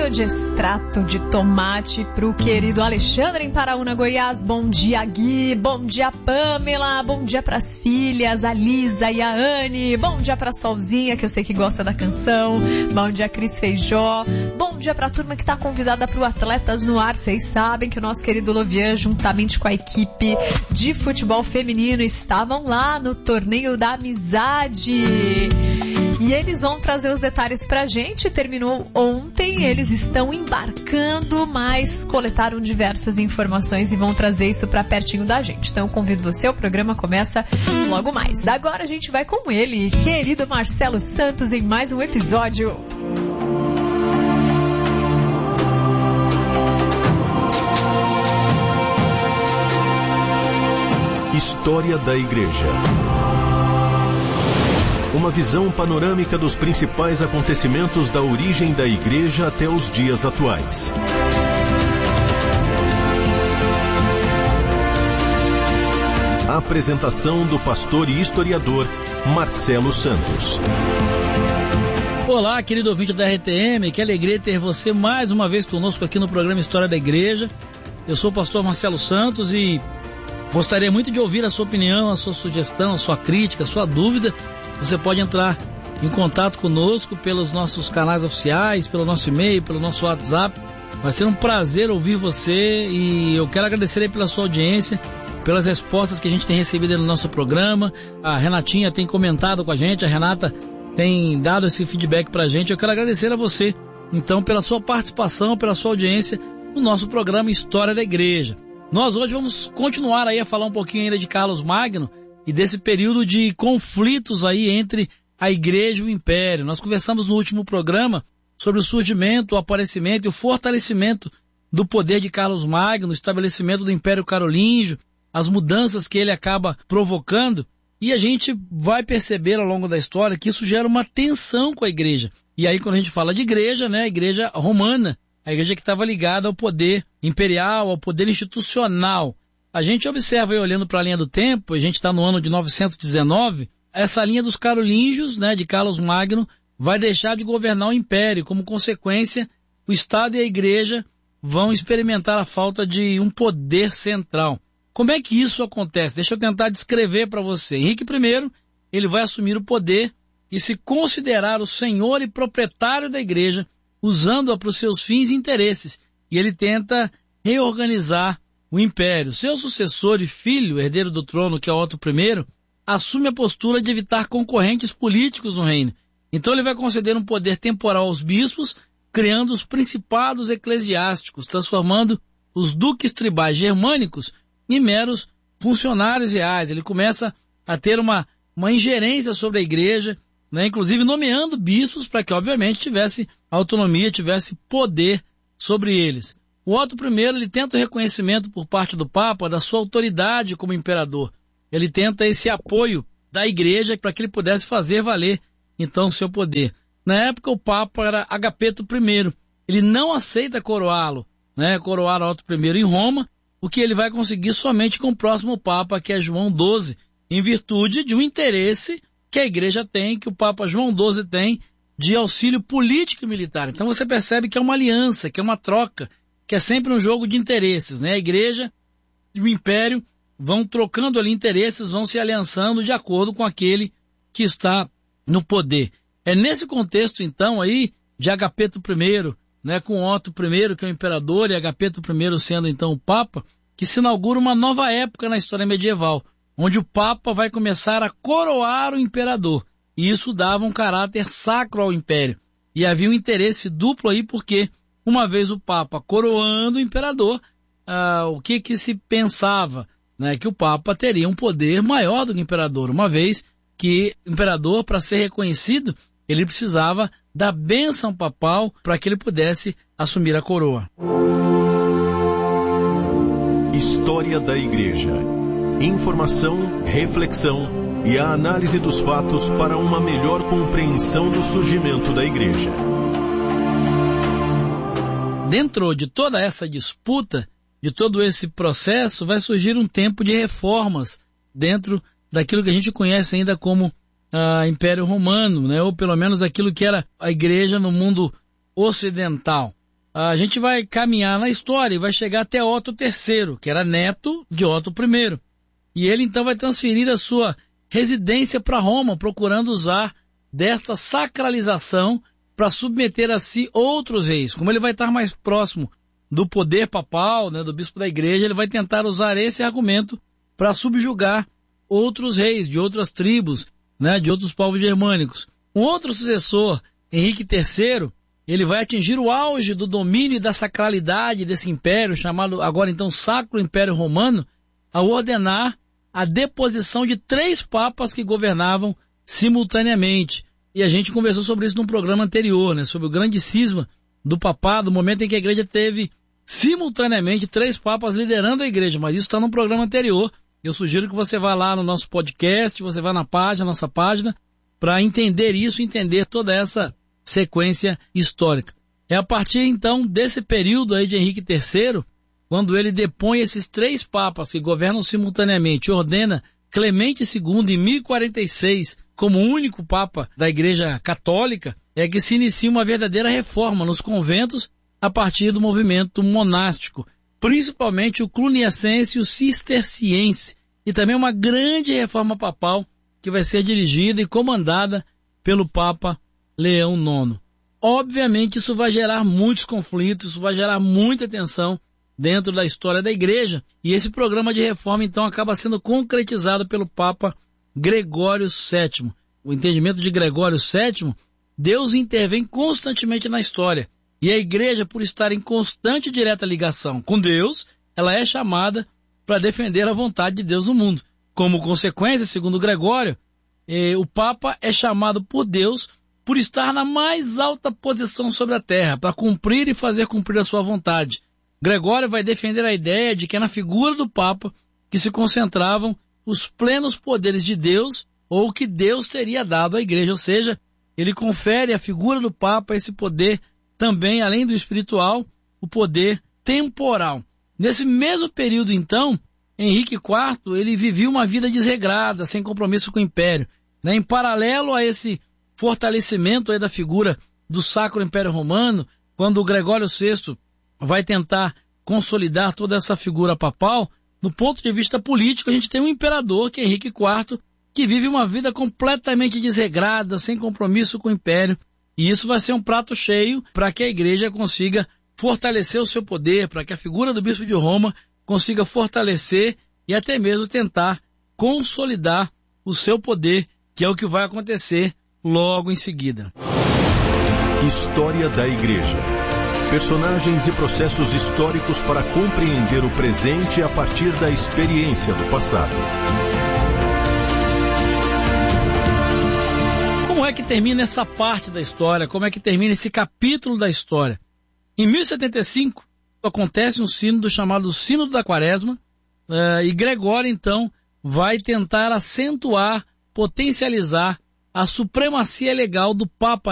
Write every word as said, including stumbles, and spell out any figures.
cheiro de extrato de tomate pro querido Alexandre em Paraúna, Goiás. Bom dia, Gui. Bom dia, Pamela. Bom dia pras filhas, a Lisa e a Anne. Bom dia pra Solzinha, que eu sei que gosta da canção. Bom dia, Cris Feijó. Bom dia pra turma que tá convidada pro Atletas no Ar. Vocês sabem que o nosso querido Lovian, juntamente com a equipe de futebol feminino, estavam lá no Torneio da Amizade. E eles vão trazer os detalhes pra gente. Terminou ontem, eles estão embarcando, mas coletaram diversas informações e vão trazer isso pra pertinho da gente. Então eu convido você, o programa começa logo mais. Agora a gente vai com ele, querido Marcelo Santos, em mais um episódio. História da Igreja. Uma visão panorâmica dos principais acontecimentos da origem da Igreja até os dias atuais. A apresentação do pastor e historiador Marcelo Santos. Olá, querido ouvinte da R T M, que alegria ter você mais uma vez conosco aqui no programa História da Igreja. Eu sou o pastor Marcelo Santos e gostaria muito de ouvir a sua opinião, a sua sugestão, a sua crítica, a sua dúvida. Você pode entrar em contato conosco pelos nossos canais oficiais, pelo nosso e-mail, pelo nosso WhatsApp. Vai ser um prazer ouvir você e eu quero agradecer aí pela sua audiência, pelas respostas que a gente tem recebido no nosso programa. A Renatinha tem comentado com a gente, a Renata tem dado esse feedback pra gente. Eu quero agradecer a você, então, pela sua participação, pela sua audiência no nosso programa História da Igreja. Nós hoje vamos continuar aí a falar um pouquinho ainda de Carlos Magno e desse período de conflitos aí entre a Igreja e o Império. Nós conversamos no último programa sobre o surgimento, o aparecimento e o fortalecimento do poder de Carlos Magno, o estabelecimento do Império Carolíngio, as mudanças que ele acaba provocando, e a gente vai perceber ao longo da história que isso gera uma tensão com a Igreja. E aí quando a gente fala de Igreja, né, a Igreja romana, a Igreja que estava ligada ao poder imperial, ao poder institucional. A gente observa aí, olhando para a linha do tempo, a gente está no ano de novecentos e dezenove, essa linha dos carolíngios, né, de Carlos Magno, vai deixar de governar o Império. Como consequência, o Estado e a Igreja vão experimentar a falta de um poder central. Como é que isso acontece? Deixa eu tentar descrever para você. Henrique I, ele vai assumir o poder e se considerar o senhor e proprietário da Igreja, usando-a para os seus fins e interesses. E ele tenta reorganizar o Império. Seu sucessor e filho, herdeiro do trono, que é Otto I, assume a postura de evitar concorrentes políticos no reino. Então ele vai conceder um poder temporal aos bispos, criando os principados eclesiásticos, transformando os duques tribais germânicos em meros funcionários reais. Ele começa a ter uma, uma ingerência sobre a Igreja, né, inclusive nomeando bispos para que, obviamente, tivesse autonomia, tivesse poder sobre eles. O Otto I, ele tenta o reconhecimento por parte do Papa da sua autoridade como imperador. Ele tenta esse apoio da Igreja para que ele pudesse fazer valer, então, o seu poder. Na época, o Papa era Agapeto I. Ele não aceita coroá-lo, né, coroar Otto I em Roma, o que ele vai conseguir somente com o próximo Papa, que é João doze, em virtude de um interesse que a Igreja tem, que o Papa João doze tem, de auxílio político e militar. Então você percebe que é uma aliança, que é uma troca, que é sempre um jogo de interesses, né? A Igreja e o Império vão trocando ali interesses, vão se aliançando de acordo com aquele que está no poder. É nesse contexto, então, aí, de Agapeto I, né, com Otto I, que é o imperador, e Agapeto I sendo, então, o Papa, que se inaugura uma nova época na história medieval, onde o Papa vai começar a coroar o imperador. E isso dava um caráter sacro ao Império. E havia um interesse duplo aí, porque uma vez o Papa coroando o imperador, ah, o que que se pensava? Né, que o Papa teria um poder maior do que o imperador, uma vez que o imperador, para ser reconhecido, ele precisava da bênção papal para que ele pudesse assumir a coroa. História da Igreja. Informação, reflexão e a análise dos fatos para uma melhor compreensão do surgimento da Igreja. Dentro de toda essa disputa, de todo esse processo, vai surgir um tempo de reformas dentro daquilo que a gente conhece ainda como ah, Império Romano, né? Ou pelo menos aquilo que era a Igreja no mundo ocidental. a gente vai caminhar na história e vai chegar até Otto terceiro, que era neto de Otto primeiro. E ele então vai transferir a sua residência para Roma, procurando usar dessa sacralização para submeter a si outros reis. Como ele vai estar mais próximo do poder papal, né, do bispo da igreja, ele vai tentar usar esse argumento para subjugar outros reis de outras tribos, né, de outros povos germânicos. Um outro sucessor, Henrique terceiro, ele vai atingir o auge do domínio e da sacralidade desse império, chamado agora então Sacro Império Romano, ao ordenar a deposição de três papas que governavam simultaneamente. E a gente conversou sobre isso num programa anterior, né, sobre o grande cisma do papado, o momento em que a igreja teve simultaneamente três papas liderando a igreja, mas isso está num programa anterior. Eu sugiro que você vá lá no nosso podcast, você vá na página, nossa página, para entender isso, entender toda essa sequência histórica. É a partir então desse período aí de Henrique terceiro, quando ele depõe esses três papas que governam simultaneamente, ordena Clemente segundo em mil e quarenta e seis como único papa da igreja católica, é que se inicia uma verdadeira reforma nos conventos a partir do movimento monástico, principalmente o cluniacense e o cisterciense, e também uma grande reforma papal que vai ser dirigida e comandada pelo Papa Leão nono. Obviamente isso vai gerar muitos conflitos, isso vai gerar muita tensão dentro da história da igreja, e esse programa de reforma então acaba sendo concretizado pelo Papa Gregório sétimo. O entendimento de Gregório sétimo, Deus intervém constantemente na história, e a igreja, por estar em constante e direta ligação com Deus, ela é chamada para defender a vontade de Deus no mundo. Como consequência, segundo Gregório, eh, o Papa é chamado por Deus por estar na mais alta posição sobre a terra, para cumprir e fazer cumprir a sua vontade. Gregório vai defender a ideia de que é na figura do Papa que se concentravam os plenos poderes de Deus, ou que Deus teria dado à igreja, ou seja, ele confere à figura do Papa esse poder também, além do espiritual, o poder temporal. Nesse mesmo período, então, Henrique quarto, ele vivia uma vida desregrada, sem compromisso com o império. Né? Em paralelo a esse fortalecimento aí da figura do Sacro Império Romano, quando o Gregório sexto vai tentar consolidar toda essa figura papal, do ponto de vista político, a gente tem um imperador, que é Henrique quarto, que vive uma vida completamente desregrada, sem compromisso com o império, e isso vai ser um prato cheio para que a igreja consiga fortalecer o seu poder, para que a figura do bispo de Roma consiga fortalecer e até mesmo tentar consolidar o seu poder, que é o que vai acontecer logo em seguida. História da Igreja. Personagens e processos históricos para compreender o presente a partir da experiência do passado. Como é que termina essa parte da história? Como é que termina esse capítulo da história? Em mil e setenta e cinco, acontece um sínodo chamado Sínodo da Quaresma, uh, e Gregório, então, vai tentar acentuar, potencializar a supremacia legal do Papa